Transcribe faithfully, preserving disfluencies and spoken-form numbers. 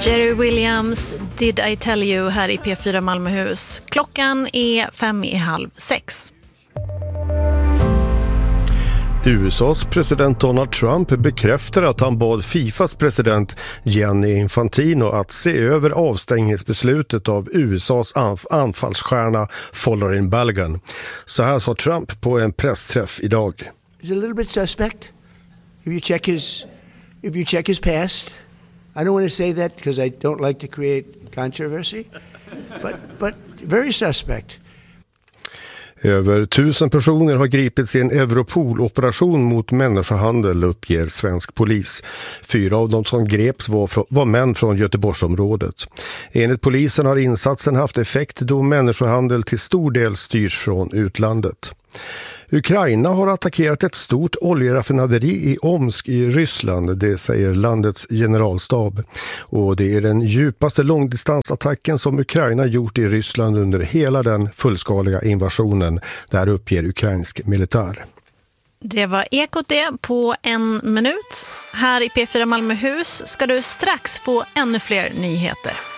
Jerry Williams, Did I Tell You här i P fyra Malmöhus. Klockan är fem i halv sex. U S A:s president Donald Trump bekräftar att han bad Fifas president Gianni Infantino att se över avstängningsbeslutet av U S A:s anf- anfallsstjärna Folarin Balogun. Så här sa Trump på en pressträff idag. It's a little bit suspect if you check his if you check his past. I don't want to say that because I don't like to create controversy, but but very suspect. Över tusen personer har gripits i en Europol-operation mot människohandel, uppger svensk polis. Fyra av dem som greps var, från, var män från Göteborgsområdet. Enligt polisen har insatsen haft effekt då människohandel till stor del styrs från utlandet. Ukraina har attackerat ett stort oljeraffinaderi i Omsk i Ryssland, det säger landets generalstab. Och det är den djupaste långdistansattacken som Ukraina gjort i Ryssland under hela den fullskaliga invasionen, där uppger ukrainsk militär. Det var Ekot det på en minut. Här i P fyra Malmöhus ska du strax få ännu fler nyheter.